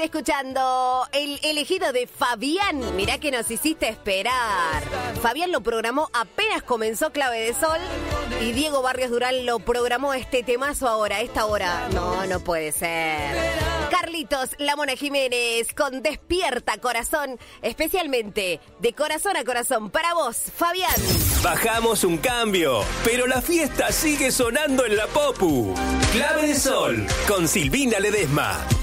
escuchando el elegido de Fabián. Mirá que nos hiciste esperar. Fabián lo programó apenas comenzó Clave de Sol y Diego Barrios Durán lo programó este temazo ahora, a esta hora. No puede ser. Carlitos, La Mona Jiménez con Despierta Corazón, especialmente de corazón a corazón para vos, Fabián. Bajamos un cambio, pero la fiesta sigue sonando en la Popu. Clave de Sol con Silvina Ledesma.